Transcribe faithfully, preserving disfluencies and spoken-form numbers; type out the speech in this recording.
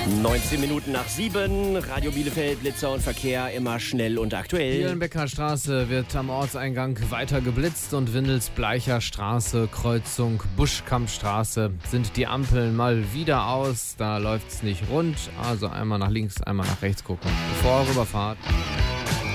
neunzehn Minuten nach sieben, Radio Bielefeld, Blitzer und Verkehr, immer schnell und aktuell. Dielenbecker Straße wird am Ortseingang weiter geblitzt und Windels-Bleicher Straße, Kreuzung Buschkampstraße sind die Ampeln mal wieder aus. Da läuft's nicht rund, also einmal nach links, einmal nach rechts gucken, bevor ihr rüberfahrt.